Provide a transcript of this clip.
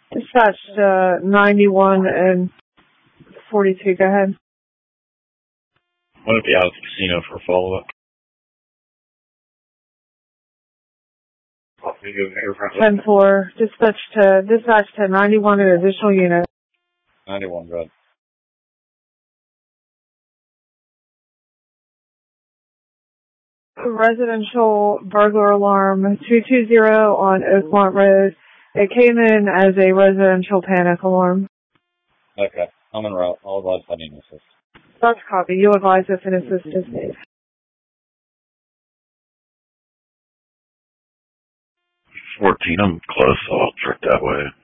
Dispatch 91 and 42, go ahead. I'm going to be out at the casino for a follow-up. 10-4, dispatch to 91 an additional unit. 91, go ahead. Residential burglar alarm 220 on Oakmont Road. It came in as a residential panic alarm. Okay, I'm en route. I'll advise if I need assist. That's copy. You'll advise if an assist is made. 14, I'm close, so I'll trick that way.